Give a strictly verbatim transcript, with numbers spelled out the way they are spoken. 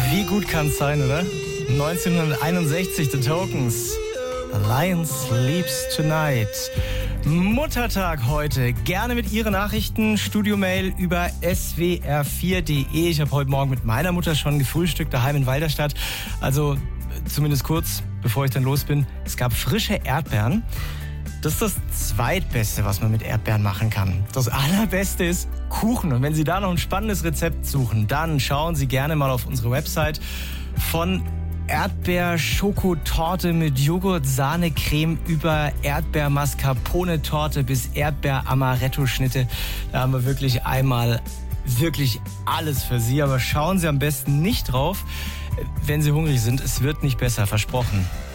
Wie gut kann's sein, oder? neunzehnhunderteinundsechzig, The Tokens. The Lion Sleeps Tonight. Muttertag heute. Gerne mit Ihren Nachrichten. Studiomail über s w r vier punkt d e. Ich habe heute Morgen mit meiner Mutter schon gefrühstückt, daheim in Walderstadt. Also zumindest kurz, bevor ich dann los bin. Es gab frische Erdbeeren. Das ist das Zweitbeste, was man mit Erdbeeren machen kann. Das Allerbeste ist Kuchen. Und wenn Sie da noch ein spannendes Rezept suchen, dann schauen Sie gerne mal auf unsere Website. Von Erdbeer-Schokotorte mit Joghurt-Sahne-Creme über Erdbeer-Mascarpone-Torte bis Erdbeer-Amaretto-Schnitte. Da haben wir wirklich einmal wirklich alles für Sie. Aber schauen Sie am besten nicht drauf, wenn Sie hungrig sind. Es wird nicht besser, versprochen.